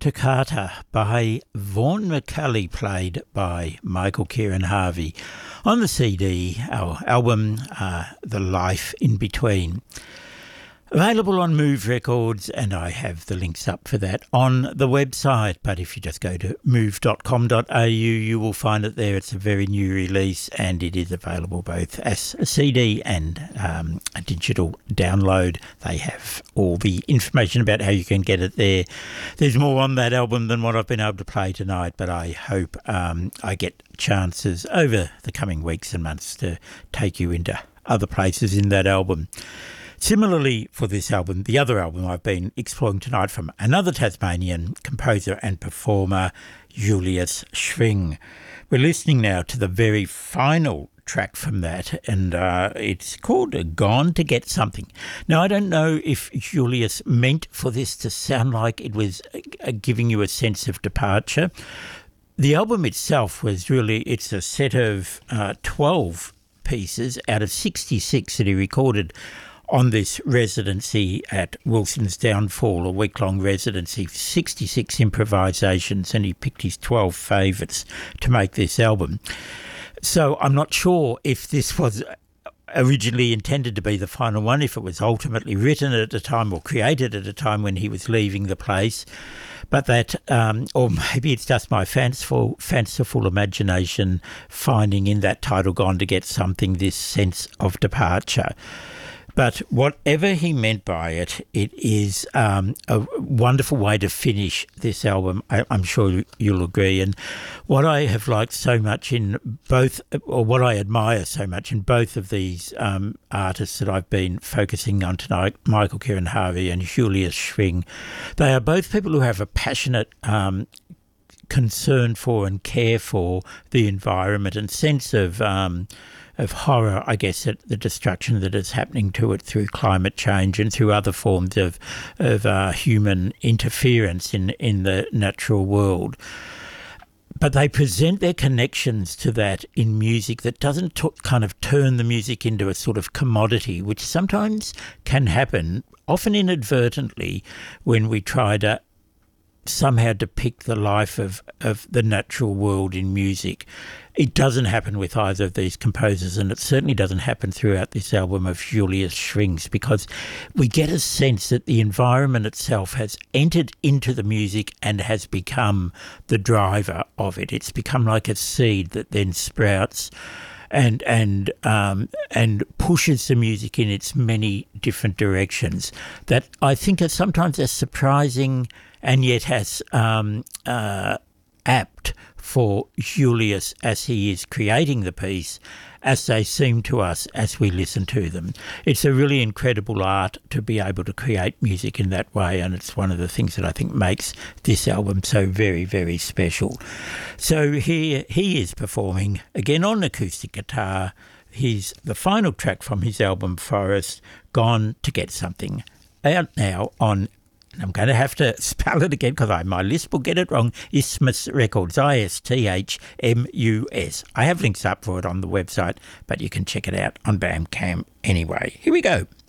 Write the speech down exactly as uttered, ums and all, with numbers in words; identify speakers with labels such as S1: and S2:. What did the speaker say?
S1: Toccata by Vaughan McCulley, played by Michael Kieran Harvey on the C D, our album, uh, The Life in Between. Available on Move Records, and I have the links up for that on the website. But if you just go to move dot com dot a u, you will find it there. It's a very new release, and it is available both as a C D and um, a digital download. They have all the information about how you can get it there. There's more on that album than what I've been able to play tonight, but I hope um, I get chances over the coming weeks and months to take you into other places in that album. Similarly, for this album, the other album I've been exploring tonight from another Tasmanian composer and performer, Julius Schwing. We're listening now to the very final track from that, and uh, it's called Gone to Get Something. Now, I don't know if Julius meant for this to sound like it was uh, giving you a sense of departure. The album itself was really, it's a set of uh, twelve pieces out of sixty-six that he recorded on this residency at Wilson's Downfall, a week-long residency, sixty-six improvisations, and he picked his twelve favourites to make this album. So I'm not sure if this was originally intended to be the final one, if it was ultimately written at a time or created at a time when he was leaving the place, but that, um, or maybe it's just my fanciful, fanciful imagination finding in that title, Gone to Get Something, this sense of departure. But whatever he meant by it, it is um, a wonderful way to finish this album, I, I'm sure you'll agree. And what I have liked so much in both, or what I admire so much in both of these um, artists that I've been focusing on tonight, Michael Kieran Harvey and Julius Schwing, they are both people who have a passionate um, concern for and care for the environment and sense of um, of horror, I guess, at the destruction that is happening to it through climate change and through other forms of of uh, human interference in, in the natural world. But they present their connections to that in music that doesn't t- kind of turn the music into a sort of commodity, which sometimes can happen, often inadvertently, when we try to somehow depict the life of, of the natural world in music. It doesn't happen with either of these composers, and it certainly doesn't happen throughout this album of Julius Schwing's, because we get a sense that the environment itself has entered into the music and has become the driver of it. It's become like a seed that then sprouts and and um, and pushes the music in its many different directions that I think are sometimes as surprising and yet as um, uh, apt for Julius as he is creating the piece as they seem to us as we listen to them. It's a really incredible art to be able to create music in that way, and it's one of the things that I think makes this album so very, very special. So here he is performing, again on acoustic guitar, his the final track from his album Forest, Gone to Get Something, out now on, I'm going to have to spell it again because I my list will get it wrong, Isthmus Records, I S T H M U S. I have links up for it on the website, but you can check it out on Bandcamp anyway. Here we go.